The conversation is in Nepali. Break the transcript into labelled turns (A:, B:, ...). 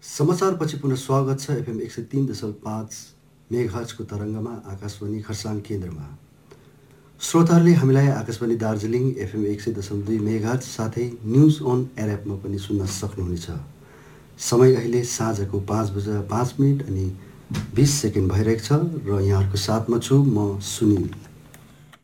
A: समाचारपछि पुनः स्वागत छ एफएम 103.5 मेगाहर्जको तरङ्गमा आकाशवाणी खरसाङ केन्द्रमा। श्रोताहरूले हामीलाई आकाशवाणी दार्जिलिङ एफएम 100.2 मेगाहर्ज साथै न्युज अन एयर एपमा पनि सुन्न सक्नुहुनेछ। समय अहिले साँझको 5:05 अनि 20 सेकेन्ड भइरहेको छ र यहाँहरूको साथमा छु म सुनिल।